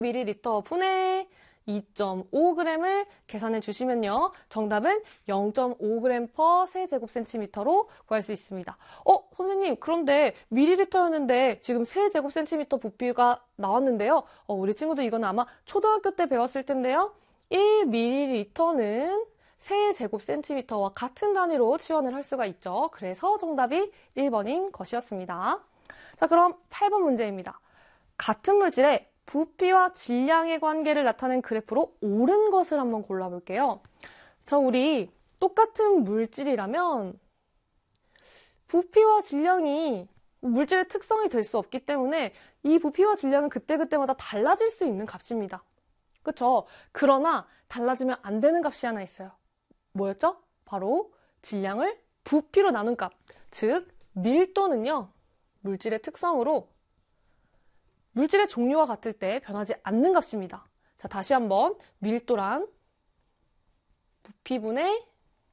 ml 분의 2.5g을 계산해 주시면요. 정답은 0.5g per 세제곱센티미터로 구할 수 있습니다. 선생님, 그런데 밀리리터였는데 지금 세제곱센티미터 부피가 나왔는데요. 우리 친구들 이건 아마 초등학교 때 배웠을 텐데요. 1ml는 세제곱센티미터와 같은 단위로 치환을 할 수가 있죠. 그래서 정답이 1번인 것이었습니다. 자, 그럼 8번 문제입니다. 같은 물질의 부피와 질량의 관계를 나타낸 그래프로 옳은 것을 한번 골라볼게요. 자, 우리 똑같은 물질이라면 부피와 질량이 물질의 특성이 될 수 없기 때문에 이 부피와 질량은 그때그때마다 달라질 수 있는 값입니다. 그쵸? 그러나 달라지면 안 되는 값이 하나 있어요. 뭐였죠? 바로 질량을 부피로 나눈 값. 즉, 밀도는요, 물질의 특성으로 물질의 종류와 같을 때 변하지 않는 값입니다. 자, 다시 한번 밀도란 부피분의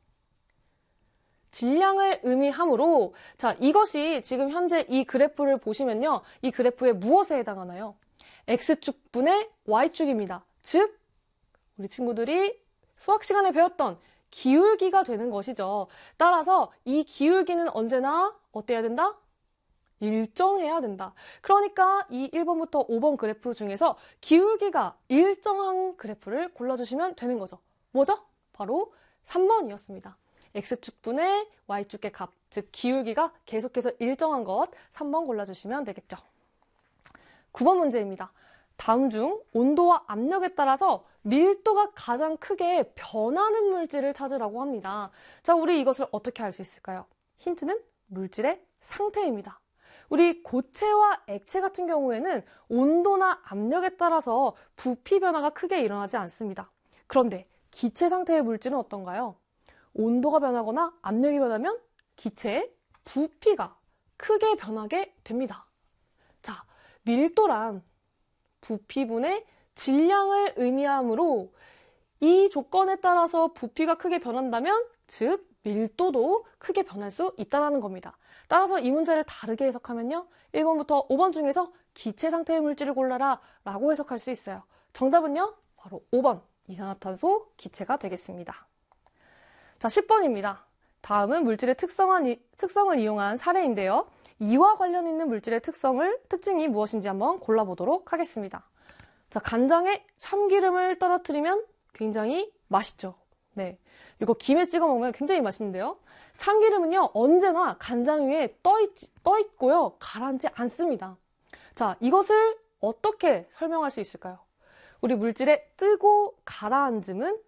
질량을 의미하므로, 자, 이것이 지금 현재 이 그래프를 보시면요, 이 그래프의 무엇에 해당하나요? X축분의 Y축입니다. 즉, 우리 친구들이 수학 시간에 배웠던 기울기가 되는 것이죠. 따라서 이 기울기는 언제나 어때야 된다? 일정해야 된다. 그러니까 이 1번부터 5번 그래프 중에서 기울기가 일정한 그래프를 골라주시면 되는 거죠. 뭐죠? 바로 3번이었습니다. X축분의 Y축의 값, 즉 기울기가 계속해서 일정한 것 3번 골라주시면 되겠죠. 9번 문제입니다. 다음 중 온도와 압력에 따라서 밀도가 가장 크게 변하는 물질을 찾으라고 합니다. 자, 우리 이것을 어떻게 알 수 있을까요? 힌트는 물질의 상태입니다. 우리 고체와 액체 같은 경우에는 온도나 압력에 따라서 부피 변화가 크게 일어나지 않습니다. 그런데 기체 상태의 물질은 어떤가요? 온도가 변하거나 압력이 변하면 기체의 부피가 크게 변하게 됩니다. 자, 밀도란 부피분의 질량을 의미하므로 이 조건에 따라서 부피가 크게 변한다면 즉 밀도도 크게 변할 수 있다는 겁니다. 따라서 이 문제를 다르게 해석하면요. 1번부터 5번 중에서 기체 상태의 물질을 골라라 라고 해석할 수 있어요. 정답은요. 바로 5번 이산화탄소 기체가 되겠습니다. 자, 10번입니다. 다음은 물질의 특성을 이용한 사례인데요. 이와 관련 있는 물질의 특징이 무엇인지 한번 골라보도록 하겠습니다. 자, 간장에 참기름을 떨어뜨리면 굉장히 맛있죠. 네, 이거 김에 찍어 먹으면 굉장히 맛있는데요. 참기름은요, 언제나 간장 위에 떠 있고요, 가라앉지 않습니다. 자, 이것을 어떻게 설명할 수 있을까요? 우리 물질의 뜨고 가라앉음은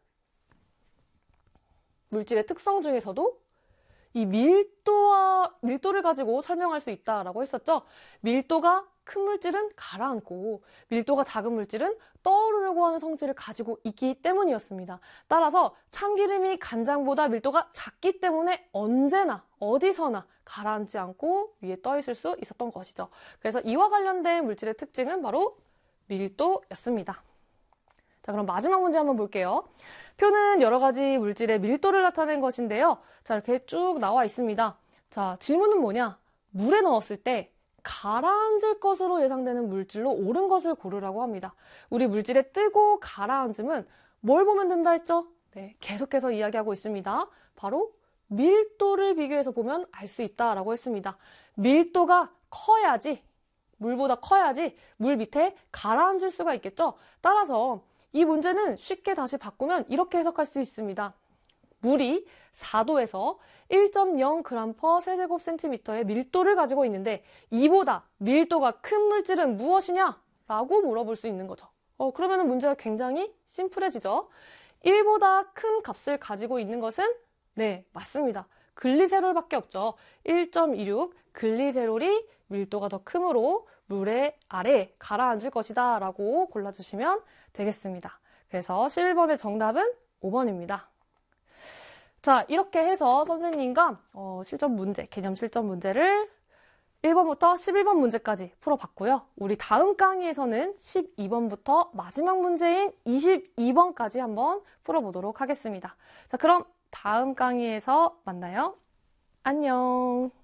물질의 특성 중에서도 이 밀도를 가지고 설명할 수 있다라고 했었죠. 밀도가 큰 물질은 가라앉고 밀도가 작은 물질은 떠오르려고 하는 성질을 가지고 있기 때문이었습니다. 따라서 참기름이 간장보다 밀도가 작기 때문에 언제나 어디서나 가라앉지 않고 위에 떠 있을 수 있었던 것이죠. 그래서 이와 관련된 물질의 특징은 바로 밀도였습니다. 자, 그럼 마지막 문제 한번 볼게요. 표는 여러 가지 물질의 밀도를 나타낸 것인데요. 자, 이렇게 쭉 나와 있습니다. 자, 질문은 뭐냐? 물에 넣었을 때 가라앉을 것으로 예상되는 물질로 옳은 것을 고르라고 합니다. 우리 물질의 뜨고 가라앉음은 뭘 보면 된다 했죠? 네, 계속해서 이야기하고 있습니다. 바로 밀도를 비교해서 보면 알 수 있다라고 했습니다. 밀도가 커야지, 물보다 커야지 물 밑에 가라앉을 수가 있겠죠? 따라서 이 문제는 쉽게 다시 바꾸면 이렇게 해석할 수 있습니다. 물이 4도에서 1.0g per 세제곱센티미터의 밀도를 가지고 있는데 이보다 밀도가 큰 물질은 무엇이냐? 라고 물어볼 수 있는 거죠. 그러면 문제가 굉장히 심플해지죠. 1보다 큰 값을 가지고 있는 것은 네, 맞습니다. 글리세롤밖에 없죠. 1.26 글리세롤이 밀도가 더 크므로 물의 아래 가라앉을 것이다 라고 골라주시면 되겠습니다. 그래서 11번의 정답은 5번입니다. 자, 이렇게 해서 선생님과 실전 문제, 개념 실전 문제를 1번부터 11번 문제까지 풀어봤고요. 우리 다음 강의에서는 12번부터 마지막 문제인 22번까지 한번 풀어보도록 하겠습니다. 자, 그럼 다음 강의에서 만나요. 안녕.